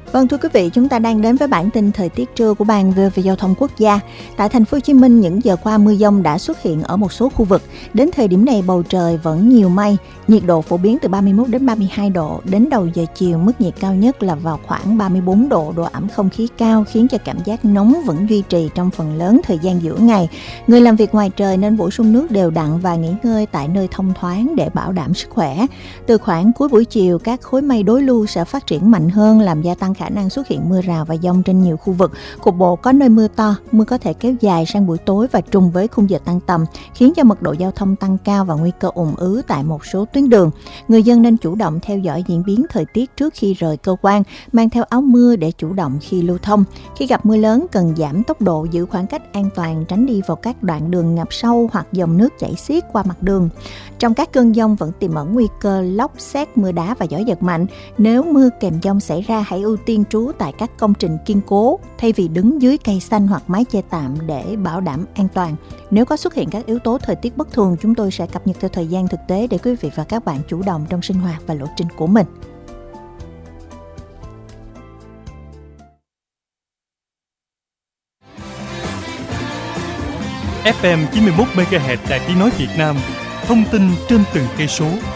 Vâng, thưa quý vị, chúng ta đang đến với bản tin thời tiết trưa của Ban VOV Giao thông Quốc gia. Tại thành phố Hồ Chí Minh, những giờ qua mưa dông đã xuất hiện ở một số khu vực. Đến thời điểm này, bầu trời vẫn nhiều mây, nhiệt độ phổ biến từ 31 đến 32 độ. Đến đầu giờ chiều, mức nhiệt cao nhất là vào khoảng 34 độ, độ ẩm không khí cao khiến cho cảm giác nóng vẫn duy trì trong phần lớn thời gian giữa ngày. Người làm việc ngoài trời nên bổ sung nước đều đặn và nghỉ ngơi tại nơi thông thoáng để bảo đảm sức khỏe. Từ khoảng cuối buổi chiều, các khối mây đối lưu sẽ phát triển mạnh hơn, làm gia tăng khả năng xuất hiện mưa rào và dông trên nhiều khu vực. Cục bộ có nơi mưa to, mưa có thể kéo dài sang buổi tối và trùng với khung giờ tan tầm, khiến cho mật độ giao thông tăng cao và nguy cơ ùn ứ tại một số tuyến đường. Người dân nên chủ động theo dõi diễn biến thời tiết trước khi rời cơ quan, mang theo áo mưa để chủ động khi lưu thông. Khi gặp mưa lớn cần giảm tốc độ, giữ khoảng cách an toàn, tránh đi vào các đoạn đường ngập sâu hoặc dòng nước chảy xiết qua mặt đường. Trong các cơn dông vẫn tiềm ẩn nguy cơ lốc, sét, mưa đá và gió giật mạnh. Nếu mưa kèm dông xảy ra, hãy ưu tiên trú tại các công trình kiên cố thay vì đứng dưới cây xanh hoặc mái che tạm để bảo đảm an toàn. Nếu có xuất hiện các yếu tố thời tiết bất thường, chúng tôi sẽ cập nhật theo thời gian thực tế để quý vị và các bạn chủ động trong sinh hoạt và lộ trình của mình. FM 91 MHz Đài Tiếng nói Việt Nam, thông tin trên từng cây số.